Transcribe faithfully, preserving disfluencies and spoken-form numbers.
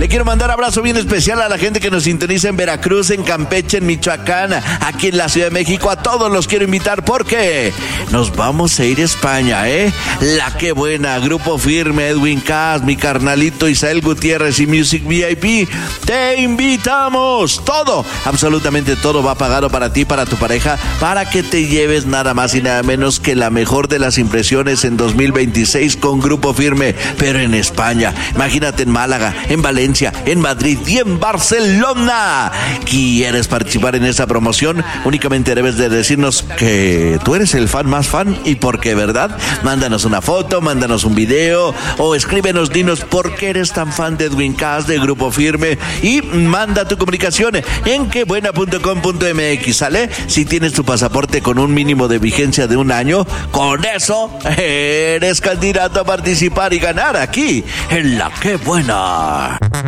Le quiero mandar abrazo bien especial a la gente que nos sintoniza en Veracruz, en Campeche, en Michoacán, aquí en la Ciudad de México. A todos los quiero invitar porque nos vamos a ir a España, ¿eh? La que buena, Grupo Firme, Edwin Cass, mi carnalito Isael Gutiérrez y Music V I P. Te invitamos. Todo, absolutamente todo va pagado para ti, para tu pareja, para que te lleves nada más y nada menos que la mejor de las impresiones en dos mil veintiséis con Grupo Firme, pero en España. Imagínate en Málaga, en Valencia, en Madrid y en Barcelona. ¿Quieres participar en esta promoción? Únicamente debes de decirnos que tú eres el fan más fan y por qué, ¿verdad? Mándanos una foto, mándanos un video o escríbenos, dinos por qué eres tan fan de Edwin Cass, de Grupo Firme, y manda tu comunicación en quebuena punto com punto m x, ¿sale? Si tienes tu pasaporte con un mínimo de vigencia de un año, con eso eres candidato a participar y ganar aquí en La Que Buena.